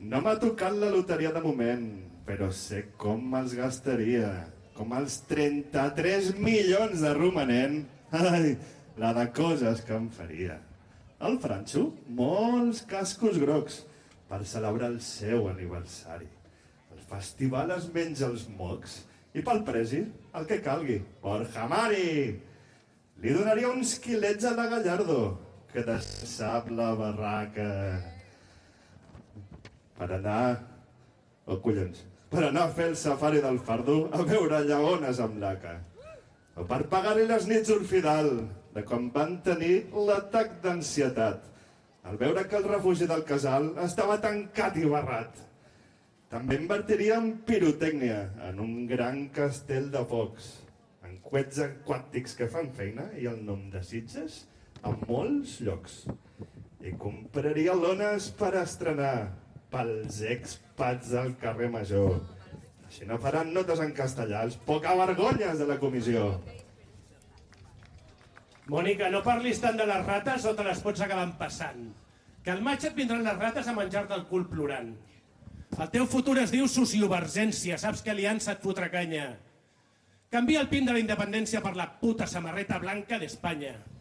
No m'ha tocat la loteria de moment, però sé com me'ls gastaria. Com els 33 milions de romanent. Ai, la de coses que em faria. El Franxo, molts cascos grocs per celebrar el seu aniversari. El festival es menja els mocs i pel presi, el que calgui. Borja Mari! Li donaria uns quilets a la Gallardo, que sap la barraca. Per anar... Oh, collons. Per anar a fer el safari del Fardo a veure llagones amb l'ACA. O per pagar-li les nits Orfidal, de com van tenir l'atac d'ansietat, al veure que el refugi del casal estava tancat i barrat. També invertiria en pirotècnia, en un gran castell de focs, en coets aquàtics que fan feina i el nom de Sitges a molts llocs. I compraria lones per estrenar pels expats del carrer Major. Així no faran notes en castellà els pocavergonyes de la comissió. Mònica, no parlis tant de les rates o te les pots acabar empassant. Que al maig et vindran les rates a menjar-te el cul plorant. El teu futur es diu sociovergència, saps que Aliança et fotrà canya. Canvia el pin de la independència per la puta samarreta blanca d'Espanya.